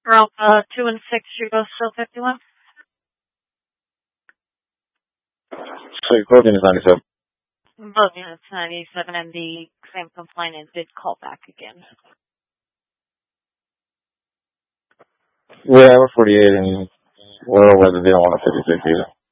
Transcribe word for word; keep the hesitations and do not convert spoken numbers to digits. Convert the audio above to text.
Alpha two and six, you both still fifty-one? So your clothing is ninety-seven. Both units ninety-seven, and the same complainant did call back again. Yeah, we're forty-eight, and we're over the deal on a fifty-six either.